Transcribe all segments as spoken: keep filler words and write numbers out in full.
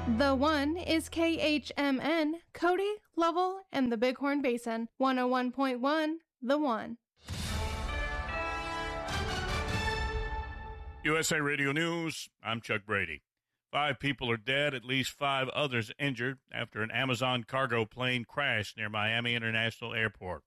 The One is K H M N, Cody, Lovell, and the Bighorn Basin. one oh one point one, The One. U S A Radio News, I'm Chuck Brady. Five people are dead, at least five others injured after an Amazon cargo plane crashed near Miami International Airport.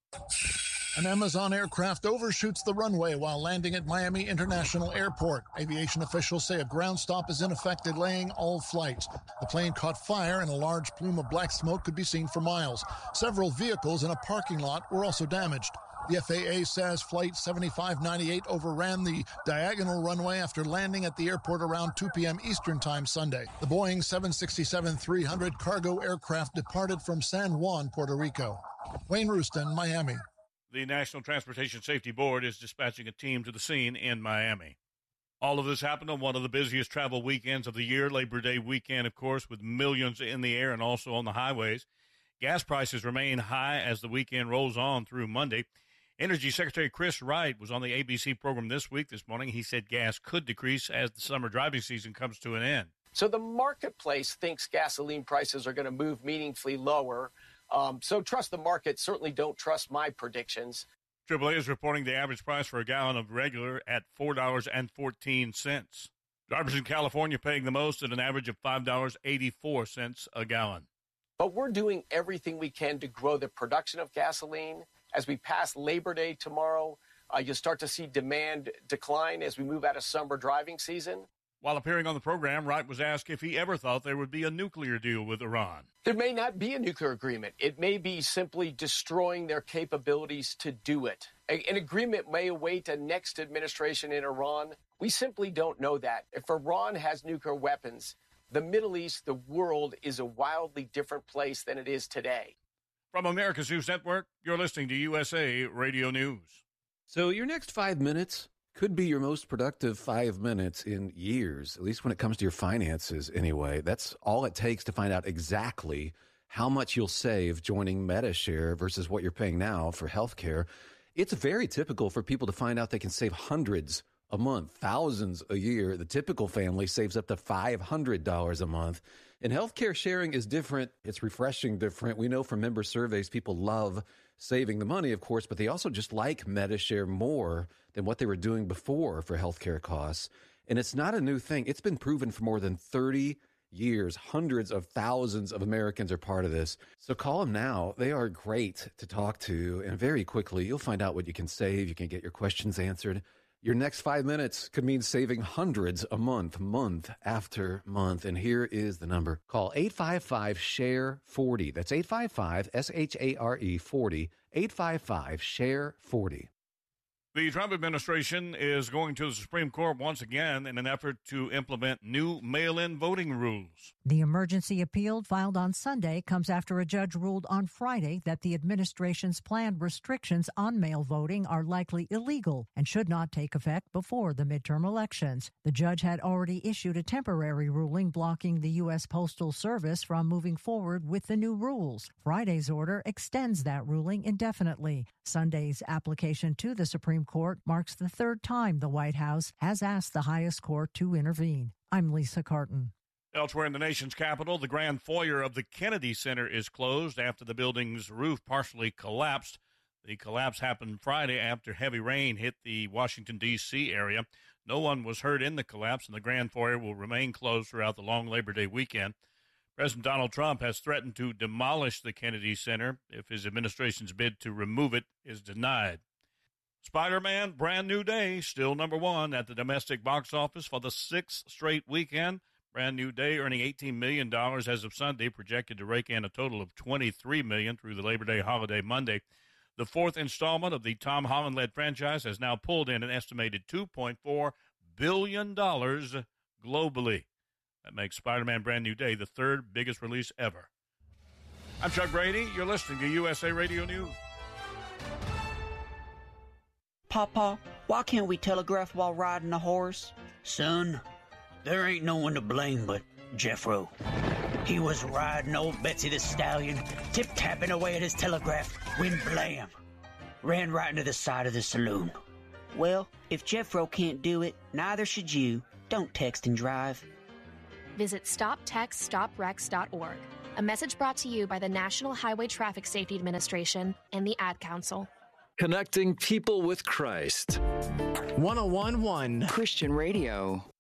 An Amazon aircraft overshoots the runway while landing at Miami International Airport. Aviation officials say a ground stop is in effect, delaying all flights. The plane caught fire and a large plume of black smoke could be seen for miles. Several vehicles in a parking lot were also damaged. The F A A says Flight seventy-five ninety-eight overran the diagonal runway after landing at the airport around two p.m. Eastern Time Sunday. The Boeing seven sixty-seven three hundred cargo aircraft departed from San Juan, Puerto Rico. Wayne Rooston, Miami. The National Transportation Safety Board is dispatching a team to the scene in Miami. All of this happened on one of the busiest travel weekends of the year, Labor Day weekend, of course, with millions in the air and also on the highways. Gas prices remain high as the weekend rolls on through Monday. Energy Secretary Chris Wright was on the A B C program this week, this morning. He said gas could decrease as the summer driving season comes to an end. So the marketplace thinks gasoline prices are going to move meaningfully lower. Um, so trust the market. Certainly don't trust my predictions. triple A is reporting the average price for a gallon of regular at four dollars and fourteen cents. Drivers in California paying the most at an average of five dollars and eighty-four cents a gallon. But we're doing everything we can to grow the production of gasoline. As we pass Labor Day tomorrow, uh, you'll start to see demand decline as we move out of summer driving season. While appearing on the program, Wright was asked if he ever thought there would be a nuclear deal with Iran. There may not be a nuclear agreement. It may be simply destroying their capabilities to do it. A- an agreement may await a next administration in Iran. We simply don't know that. If Iran has nuclear weapons, the Middle East, the world, is a wildly different place than it is today. From America's News Network, you're listening to U S A Radio News. So your next five minutes could be your most productive five minutes in years, at least when it comes to your finances anyway. That's all it takes to find out exactly how much you'll save joining Medi-Share versus what you're paying now for healthcare. It's very typical for people to find out they can save hundreds a month, thousands a year. The typical family saves up to five hundred dollars a month. And healthcare sharing is different. It's refreshing different. We know from member surveys, people love saving the money, of course, but they also just like Medi-Share more than what they were doing before for healthcare costs. And it's not a new thing. It's been proven for more than thirty years. Hundreds of thousands of Americans are part of this. So call them now. They are great to talk to. And very quickly, you'll find out what you can save. You can get your questions answered. Your next five minutes could mean saving hundreds a month, month after month. And here is the number. Call eight five five, S H A R E, forty. That's eight five five, S H A R E, forty. eight five five, S H A R E, forty. The Trump administration is going to the Supreme Court once again in an effort to implement new mail-in voting rules. The emergency appeal filed on Sunday comes after a judge ruled on Friday that the administration's planned restrictions on mail voting are likely illegal and should not take effect before the midterm elections. The judge had already issued a temporary ruling blocking the U S Postal Service from moving forward with the new rules. Friday's order extends that ruling indefinitely. Sunday's application to the Supreme Court marks the third time the White House has asked the highest court to intervene. I'm Lisa Carton. Elsewhere in the nation's capital, the grand foyer of the Kennedy Center is closed after the building's roof partially collapsed. The collapse happened Friday after heavy rain hit the Washington, D C area. No one was hurt in the collapse, and the grand foyer will remain closed throughout the long Labor Day weekend. President Donald Trump has threatened to demolish the Kennedy Center if his administration's bid to remove it is denied. Spider-Man Brand New Day, still number one at the domestic box office for the sixth straight weekend. Brand New Day earning eighteen million dollars as of Sunday, projected to rake in a total of twenty-three million dollars through the Labor Day holiday Monday. The fourth installment of the Tom Holland-led franchise has now pulled in an estimated two point four billion dollars globally. That makes Spider-Man Brand New Day the third biggest release ever. I'm Chuck Brady. You're listening to U S A Radio News. Papa, why can't we telegraph while riding a horse? Son, there ain't no one to blame but Jeffro. He was riding old Betsy the Stallion, tip-tapping away at his telegraph, when blam, ran right into the side of the saloon. Well, if Jeffro can't do it, neither should you. Don't text and drive. visit stop text stop wrecks dot org. A message brought to you by the National Highway Traffic Safety Administration and the Ad Council. Connecting people with Christ. one oh one point one Christian Radio.